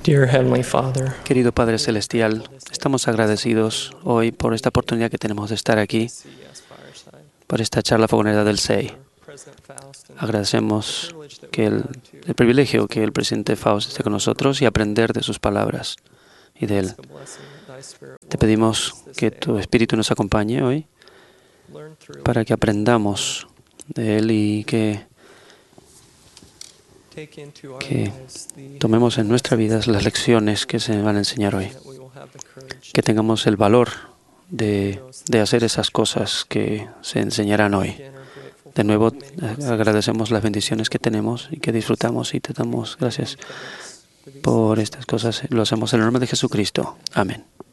Dear Heavenly Father, Querido Padre Celestial, estamos agradecidos hoy por esta oportunidad que tenemos de estar aquí, por esta charla fogonera del SEI. Agradecemos que el privilegio que el presidente Faust esté con nosotros y aprender de sus palabras y de él. Te pedimos que tu Espíritu nos acompañe hoy para que aprendamos de él y que tomemos en nuestra vida las lecciones que se van a enseñar hoy. Que tengamos el valor de hacer esas cosas que se enseñarán hoy. De nuevo, agradecemos las bendiciones que tenemos y que disfrutamos y te damos gracias por estas cosas. Lo hacemos en el nombre de Jesucristo. Amén.